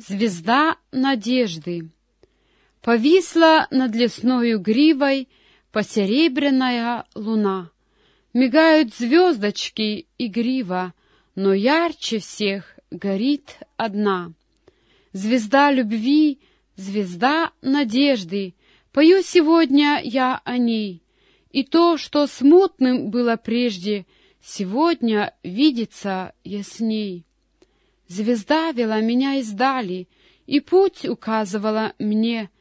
Звезда надежды. Повисла над лесною гривой посеребряная луна. Мигают звездочки игриво, но ярче всех горит одна. Звезда любви, звезда надежды, пою сегодня я о ней. И то, что смутным было прежде, сегодня видится ясней. Звезда вела меня издали, и путь указывала мне,